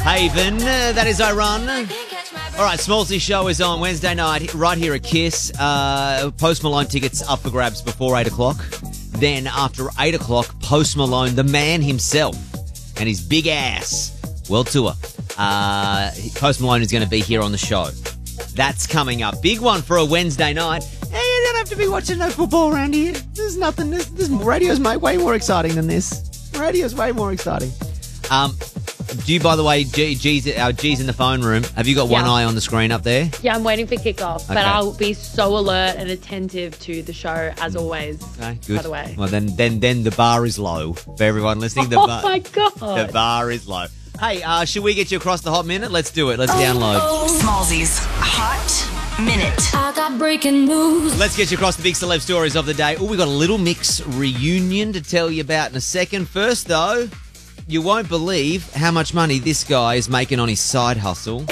Haven. That is I Run. All right, Smallsy Show is on Wednesday night right here at Kiss. Post Malone tickets up for grabs before 8 o'clock. Then after 8 o'clock, Post Malone, the man himself, and his big ass world tour. Post Malone is going to be here on the show. That's coming up. Big one for a Wednesday night. Hey, you don't have to be watching no football around here. There's nothing. This radio's way more exciting than this. Radio's way more exciting. Do you, by the way, G's in the phone room, have you got one eye on the screen up there? Yeah, I'm waiting for kickoff, Okay. but I'll be so alert and attentive to the show as always. Okay, good. By the way. Well, then the bar is low. For everyone listening, Oh my God. The bar is low. Hey, should we get you across the hot minute? Let's do it. Let's download. Smallsy's Hot Minute. I got breaking news. Let's get you across the big celeb stories of the day. Oh, we got a Little Mix reunion to tell you about in a second. First, though, you won't believe how much money this guy is making on his side hustle.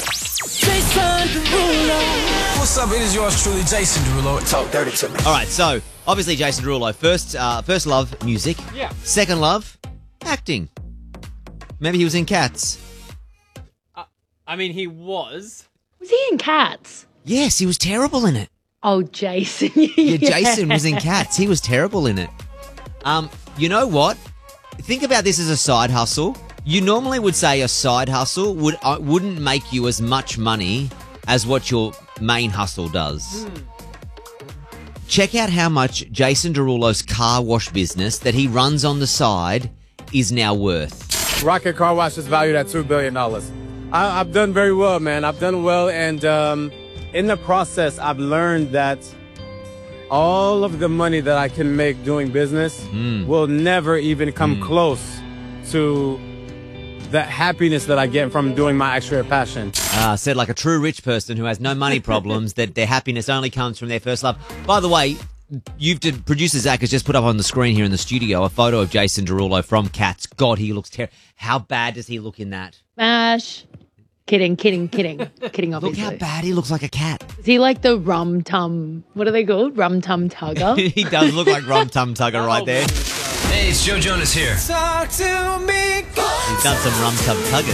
What's up? It is yours truly, Jason Derulo. Talk dirty to me. All right, so obviously Jason Derulo, first love, music. Yeah. Second love, acting. Maybe he was in Cats. I mean, he was. Was he in Cats? Yes, he was terrible in it. Oh, Jason. Yeah, Jason was in Cats. He was terrible in it. You know what? Think about this as a side hustle. You normally would say a side hustle wouldn't make you as much money as what your main hustle does. Check out how much Jason Derulo's car wash business that he runs on the side is now worth. Rocket Car Wash is valued at $2 billion. I've done very well, man. I've done well, and in the process, I've learned that all of the money that I can make doing business will never even come close to the happiness that I get from doing my actual passion. Said like a true rich person who has no money problems, that their happiness only comes from their first love. By the way, producer Zach has just put up on the screen here in the studio a photo of Jason Derulo from Cats. God, he looks terrible. How bad does he look in that? Mash. Kidding, obviously. Look how bad he looks like a cat. Is he like the Rum Tum, what are they called? Rum Tum Tugger? He does look like Rum Tum Tugger right there. Hey, it's Joe Jonas here. He's done some Rum Tum Tugging.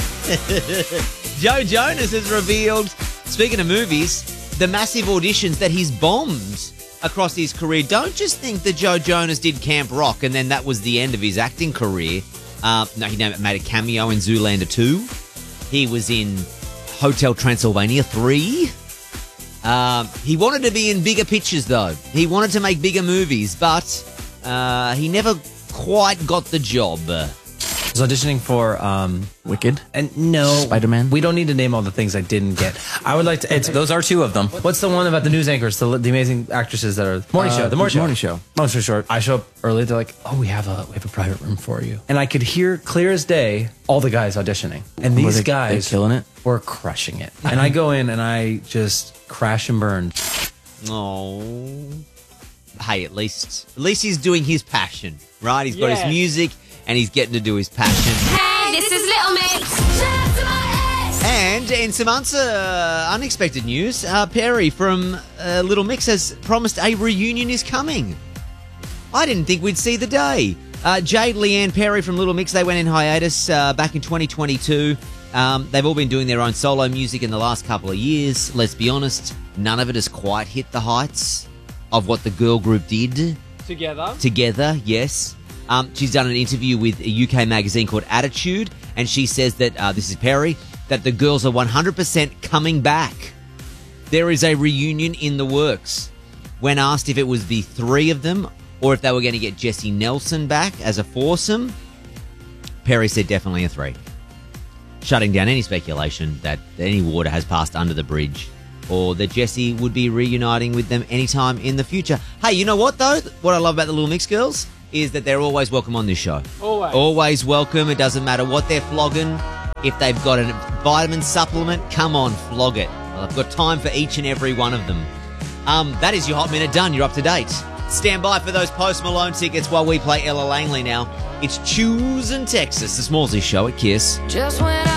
Joe Jonas has revealed, speaking of movies, the massive auditions that he's bombed across his career. Don't just think that Joe Jonas did Camp Rock and then that was the end of his acting career. No, he made a cameo in Zoolander 2. He was in Hotel Transylvania 3. He wanted to be in bigger pictures, though. He wanted to make bigger movies, but he never quite got the job. I was auditioning for Wicked. And no, Spider-Man. We don't need to name all the things I didn't get. I would like to. Those are two of them. What's the one about the news anchors, the amazing actresses that are morning show? The morning show. Long story short, I show up early. They're like, "Oh, we have a private room for you," and I could hear clear as day all the guys auditioning, and these guys killing it. were crushing it. And I go in and I just crash and burn. Oh. Hey, at least he's doing his passion, right? He's got his music and he's getting to do his passion. Hey, this is Little Mix. And in some unexpected news, Perry from Little Mix has promised a reunion is coming. I didn't think we'd see the day. Jade, Leanne, Perry from Little Mix, they went in hiatus back in 2022. They've all been doing their own solo music in the last couple of years. Let's be honest, none of it has quite hit the heights of what the girl group did. Together, yes. She's done an interview with a UK magazine called Attitude, and she says that, this is Perry, that the girls are 100% coming back. There is a reunion in the works. When asked if it would be three of them or if they were going to get Jessie Nelson back as a foursome, Perry said definitely a three. Shutting down any speculation that any water has passed under the bridge or that Jessie would be reuniting with them anytime in the future. Hey, you know what, though? What I love about the Little Mix girls is that they're always welcome on this show. Always welcome. It doesn't matter what they're flogging. If they've got a vitamin supplement, come on, flog it. Well, I've got time for each and every one of them. That is your Hot Minute done. You're up to date. Stand by for those Post Malone tickets while we play Ella Langley now. It's Choose in Texas, the Smallsy Show at Kiss. Just when